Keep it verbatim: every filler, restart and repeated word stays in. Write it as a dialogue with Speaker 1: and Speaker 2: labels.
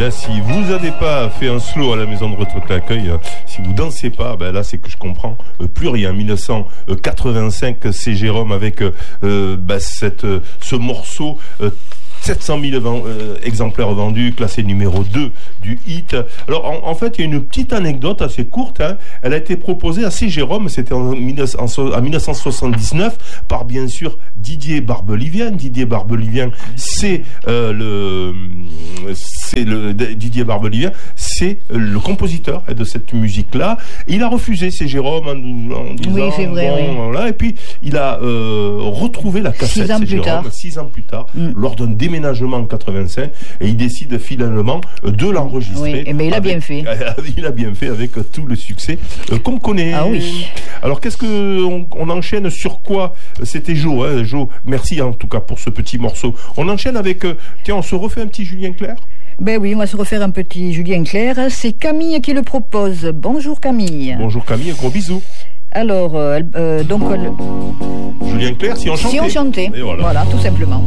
Speaker 1: Là, si vous n'avez pas fait un slow à la maison de retraite l'accueil, si vous dansez pas, ben là c'est que je comprends euh, plus rien. dix-neuf cent quatre-vingt-cinq, c'est Jérôme avec euh, ben, cette, ce morceau. Euh, sept cent mille euh, exemplaires vendus, classé numéro deux du hit. Alors en, en fait, il y a une petite anecdote assez courte. Hein. Elle a été proposée à C. Jérôme, c'était en, en, en dix-neuf cent soixante-dix-neuf, par bien sûr Didier Barbelivien. Didier Barbelivien, c'est euh, le, c'est le Didier Barbelivien, c'est le compositeur de cette musique-là. Il a refusé C. Jérôme en, en disant
Speaker 2: oui, c'est vrai,
Speaker 1: bon,
Speaker 2: oui.
Speaker 1: Voilà, et puis il a euh, retrouvé la cassette C. Jérôme six ans plus tard, mm. lors d'un déménagement en quatre-vingt-cinq, et il décide finalement de l'enregistrer.
Speaker 2: Oui, et ben il a
Speaker 1: avec,
Speaker 2: bien fait.
Speaker 1: Il a bien fait avec tout le succès euh, qu'on connaît.
Speaker 2: Ah oui.
Speaker 1: Alors qu'est-ce que on, on enchaîne sur quoi? C'était Jo, hein, Jo. Merci en tout cas pour ce petit morceau. On enchaîne avec, euh, tiens, on se refait un petit Julien Clerc.
Speaker 2: Ben oui, on va se refaire un petit Julien Clerc. C'est Camille qui le propose. Bonjour Camille.
Speaker 1: Bonjour Camille, gros bisous.
Speaker 2: Alors, euh, euh, donc... Euh,
Speaker 1: Julien Clerc, si on chantait.
Speaker 2: Si on chantait,
Speaker 1: et voilà.
Speaker 2: voilà, tout simplement.